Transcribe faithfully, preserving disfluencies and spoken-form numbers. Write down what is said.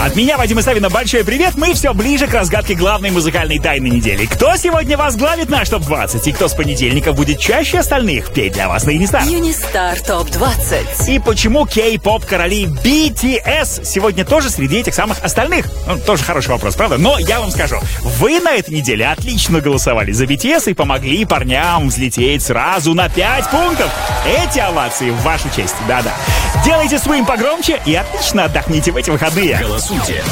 От меня, Вадима Савина, большой привет. Мы все ближе к разгадке главной музыкальной тайны недели. Кто сегодня возглавит наш топ двадцать? И кто с понедельника будет чаще остальных петь для вас на Юнистар? Юнистар топ двадцать. И почему кей-поп короли би ти эс сегодня тоже среди этих самых остальных? Ну, тоже хороший вопрос, правда? Но я вам скажу, вы на этой неделе отлично голосовали за би ти эс и помогли парням взлететь сразу на пять пунктов. Эти овации в вашу честь, да-да. Делайте свим погромче и отлично отдохните в эти выходные. Голосуйте.